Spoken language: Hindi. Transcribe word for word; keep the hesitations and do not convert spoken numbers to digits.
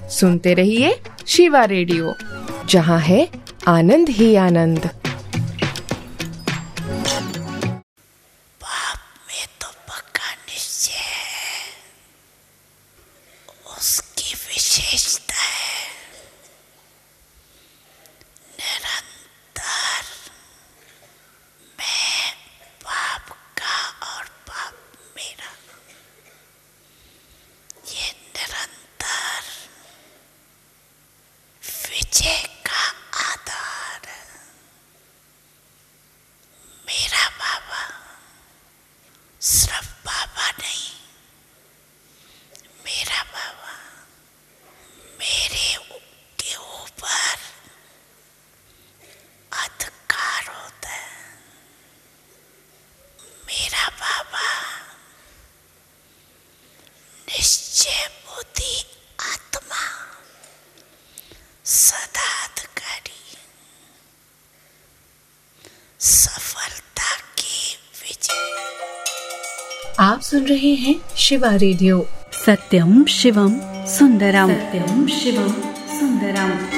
सुनते रहिए शिवा रेडियो, जहाँ है आनंद ही आनंद। पाप में तो पक्का निश्चय है, उसकी विशेषता है निरंतर। मैं पाप का और पाप मेरा, ये निरंतर विजय का आधार। मेरा बाबा सिर्फ बाबा नहीं, मेरा बाबा मेरे के ऊपर अधिकार होता है। मेरा बाबा निश्चय बुद्धि आत्मा सदाधिकारी, सफलता की विजय। आप सुन रहे हैं शिवा रेडियो। सत्यम शिवम सुंदरम, सत्यम शिवम सुंदरम।